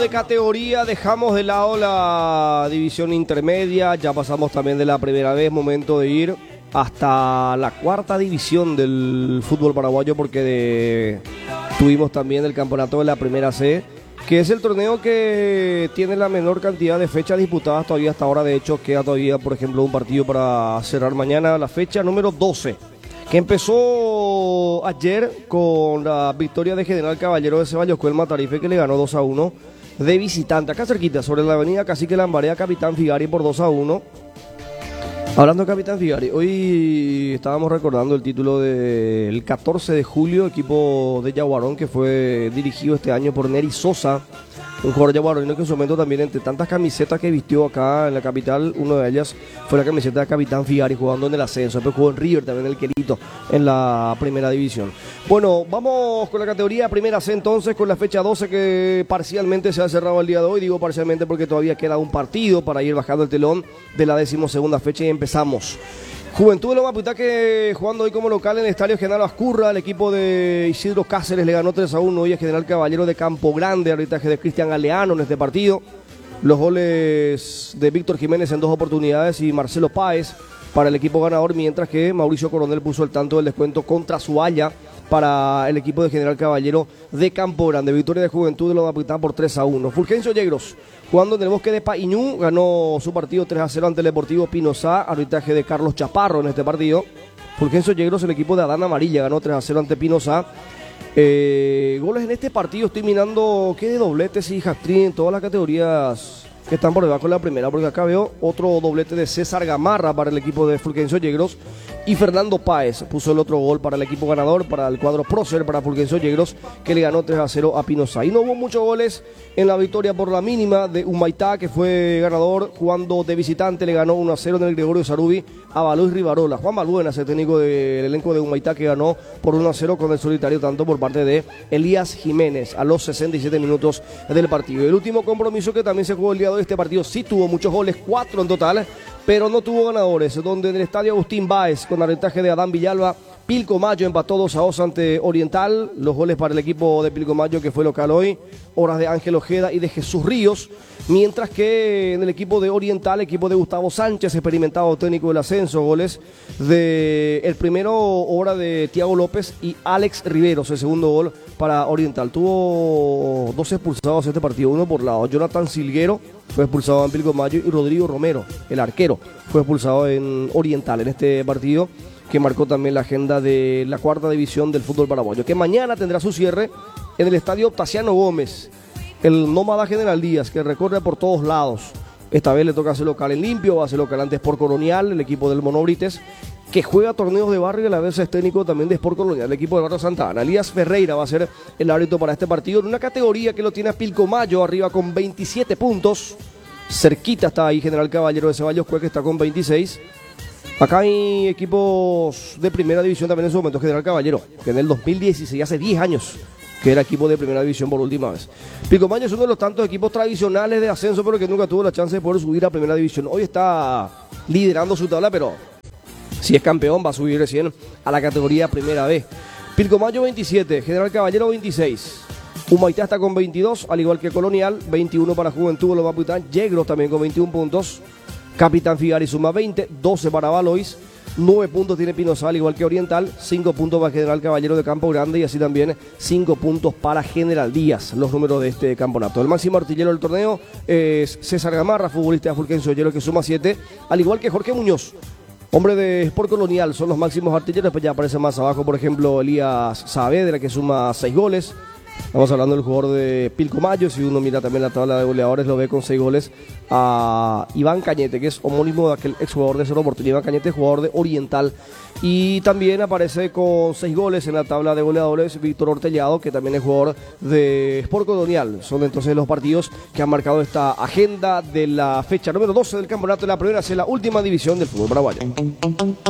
de categoría, dejamos de lado la división intermedia, ya pasamos también de la primera vez, momento de ir hasta la cuarta división del fútbol paraguayo, porque tuvimos también el campeonato de la primera C, que es el torneo que tiene la menor cantidad de fechas disputadas todavía hasta ahora. De hecho, queda todavía, por ejemplo, un partido para cerrar mañana, la fecha número 12, que empezó ayer con la victoria de General Caballero de Ceballos con el Matarife, que le ganó 2-1 de visitante, acá cerquita, sobre la avenida Cacique Lambaré, Capitán Figari por 2-1. Hablando de Capitán Figari, hoy estábamos recordando el título del 14 de julio, equipo de Yaguarón, que fue dirigido este año por Neri Sosa, un jugador yaguaronino que en su momento también, entre tantas camisetas que vistió acá en la capital, una de ellas fue la camiseta de Capitán Figari, jugando en el ascenso. Después jugó en River, también el Querito, en la primera división. Bueno, vamos con la categoría primera C entonces, con la fecha 12 que parcialmente se ha cerrado el día de hoy. Digo parcialmente porque todavía queda un partido para ir bajando el telón de la 12ª fecha y empezamos. Juventud de Loma Putaque jugando hoy como local en el Estadio General Ascurra. El equipo de Isidro Cáceres le ganó 3-1 hoy a General Caballero de Campo Grande, arbitraje de Cristian Galeano en este partido. Los goles de Víctor Jiménez en 2 oportunidades y Marcelo Páez para el equipo ganador, mientras que Mauricio Coronel puso el tanto del descuento contra Suaya para el equipo de General Caballero de Campo Grande. Victoria de Juventud de Loma Putaque por 3-1. Fulgencio Yegros, jugando en el Bosque de Paíñú, ganó su partido 3-0 ante el Deportivo Pinosá, arbitraje de Carlos Chaparro en este partido. Fulgencio Yegros, el equipo de Adán Amarilla, ganó 3-0 ante Pinosá. Goles en este partido, estoy mirando qué de dobletes y hat-trick en todas las categorías que están por debajo de la primera, porque acá veo otro doblete de César Gamarra para el equipo de Fulgencio Yegros, y Fernando Páez puso el otro gol para el equipo ganador, para el cuadro prócer, para Fulgencio Yegros, que le ganó 3-0 a Pinosá. Y no hubo muchos goles en la victoria por la mínima de Humaitá, que fue ganador, jugando de visitante, le ganó 1-0 en el Gregorio Sarubi a Balois Rivarola. Juan Balbuena, el técnico del elenco de Humaitá, que ganó por 1-0 con el solitario tanto por parte de Elías Jiménez a los 67 minutos del partido. El último compromiso que también se jugó el día de hoy, este partido sí tuvo muchos goles, 4 en total, pero no tuvo ganadores, donde en el estadio Agustín Báez, con arbitraje de Adán Villalba, Pilcomayo empató 2-2 ante Oriental. Los goles para el equipo de Pilcomayo, que fue local hoy, obras de Ángel Ojeda y de Jesús Ríos, mientras que en el equipo de Oriental, equipo de Gustavo Sánchez, experimentado técnico del ascenso, goles de el primero, obra de Tiago López y Alex Riveros, el segundo gol para Oriental. Tuvo 2 expulsados este partido, uno por lado. Jonathan Silguero fue expulsado en Pilcomayo y Rodrigo Romero, el arquero, fue expulsado en Oriental en este partido, que marcó también la agenda de la cuarta división del fútbol paraguayo, que mañana tendrá su cierre en el estadio Octaciano Gómez, el nómada General Díaz, que recorre por todos lados. Esta vez le toca hacer local en limpio, va a ser local ante Sport Colonial, el equipo del Monobrites, que juega torneos de barrio y a la vez es técnico también de Sport Colonial, el equipo de Barrio Santa Ana. Elías Ferreira va a ser el árbitro para este partido, en una categoría que lo tiene a Pilcomayo arriba con 27 puntos. Cerquita está ahí General Caballero de Ceballos, que está con 26. Acá hay equipos de primera división también en su momento, General Caballero, que en el 2016, hace 10 años, que era equipo de primera división por última vez. Pilcomayo es uno de los tantos equipos tradicionales de ascenso, pero que nunca tuvo la chance de poder subir a primera división. Hoy está liderando su tabla, pero si es campeón va a subir recién a la categoría primera B. Pilcomayo 27, General Caballero 26. Humaitá está con 22, al igual que Colonial, 21 para Juventud de Loma Putaque, Yegros también con 21 puntos. Capitán Figari suma 20, 12 para Balois, 9 puntos tiene Pinosá, al igual que Oriental, 5 puntos para General Caballero de Campo Grande y así también 5 puntos para General Díaz, los números de este campeonato. El máximo artillero del torneo es César Gamarra, futbolista de Fulgencio Yegros, que suma 7, al igual que Jorge Muñoz, hombre de Sport Colonial, son los máximos artilleros. Pues ya aparece más abajo, por ejemplo, Elías Saavedra, que suma 6 goles. Estamos hablando del jugador de Pilcomayo. Si uno mira también la tabla de goleadores, lo ve con 6 goles a Iván Cañete, que es homónimo de aquel exjugador de Cerro Porteño. Iván Cañete, jugador de Oriental. Y también aparece con 6 goles en la tabla de goleadores Víctor Hortellado, que también es jugador de Sport Colonial. Son entonces los partidos que han marcado esta agenda de la fecha número 12 del campeonato de la primera, es la última división del fútbol paraguayo.